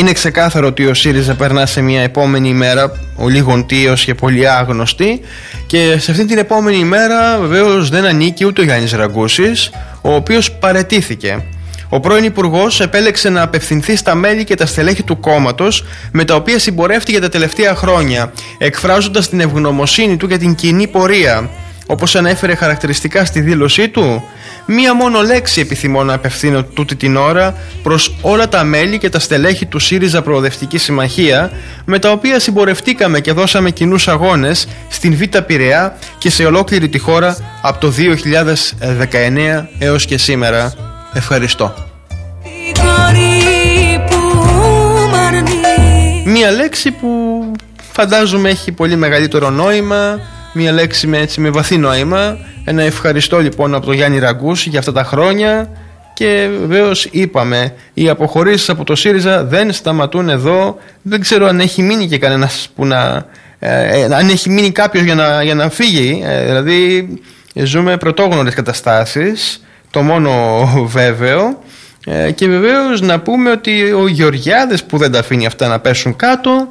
Είναι ξεκάθαρο ότι ο ΣΥΡΙΖΑ περνά σε μια επόμενη ημέρα ολίγων τίος και πολύ άγνωστη, και σε αυτή την επόμενη ημέρα βεβαίως δεν ανήκει ούτε ο Γιάννης Ραγκούσης, ο οποίος παραιτήθηκε. Ο πρώην Υπουργός επέλεξε να απευθυνθεί στα μέλη και τα στελέχη του κόμματος, με τα οποία συμπορεύτηκε τα τελευταία χρόνια, εκφράζοντας την ευγνωμοσύνη του για την κοινή πορεία. Όπως ανέφερε χαρακτηριστικά στη δήλωσή του, μία μόνο λέξη επιθυμώ να απευθύνω τούτη την ώρα προς όλα τα μέλη και τα στελέχη του ΣΥΡΙΖΑ Προοδευτική Συμμαχία, με τα οποία συμπορευτήκαμε και δώσαμε κοινούς αγώνες στην Β' Πειραιά και σε ολόκληρη τη χώρα από το 2019 έως και σήμερα. Ευχαριστώ. Μία λέξη που φαντάζομαι έχει πολύ μεγαλύτερο νόημα, μία λέξη με βαθύ νόημα. Ένα ευχαριστώ λοιπόν από τον Γιάννη Ραγκούση για αυτά τα χρόνια. Και βεβαίως είπαμε, οι αποχωρήσεις από το ΣΥΡΙΖΑ δεν σταματούν εδώ. Δεν ξέρω αν έχει μείνει και κανένας που αν έχει μείνει κάποιος για να φύγει. Δηλαδή ζούμε πρωτόγνωρες καταστάσεις, το μόνο βέβαιο. Και βεβαίως να πούμε ότι ο Γεωργιάδης, που δεν τα αφήνει αυτά να πέσουν κάτω,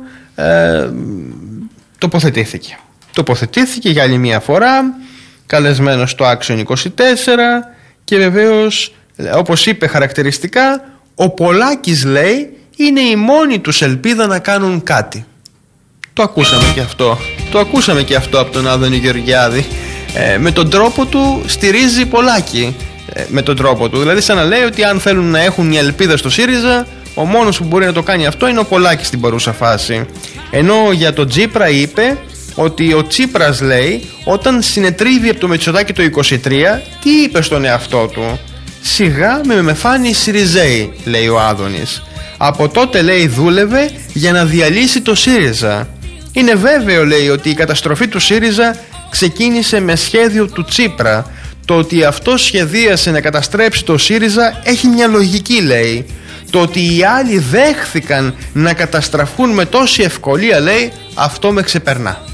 τοποθετήθηκε για άλλη μια φορά, καλεσμένος στο Action 24, και βεβαίως, όπως είπε χαρακτηριστικά, ο Πολάκης, λέει, είναι η μόνη τους ελπίδα να κάνουν κάτι. Το ακούσαμε και αυτό από τον Άδωνη Γεωργιάδη. Με τον τρόπο του στηρίζει Πολάκη, με τον τρόπο του, δηλαδή σαν να λέει ότι αν θέλουν να έχουν μια ελπίδα στο ΣΥΡΙΖΑ, ο μόνος που μπορεί να το κάνει αυτό είναι ο Πολάκης στην παρούσα φάση. Ενώ για τον Τσίπρα είπε ότι ο Τσίπρας, λέει, όταν συνετρίβει από το Μητσοτάκη το 23, τι είπε στον εαυτό του? Σιγά με φάνει ΣΥΡΙΖΑΙ, λέει ο Άδωνης. Από τότε, λέει, δούλευε για να διαλύσει το ΣΥΡΙΖΑ. Είναι βέβαιο, λέει, ότι η καταστροφή του ΣΥΡΙΖΑ ξεκίνησε με σχέδιο του Τσίπρα. Το ότι αυτός σχεδίασε να καταστρέψει το ΣΥΡΙΖΑ έχει μια λογική, λέει. Το ότι οι άλλοι δέχθηκαν να καταστραφούν με τόση ευκολία, λέει, αυτό με ξεπερνά.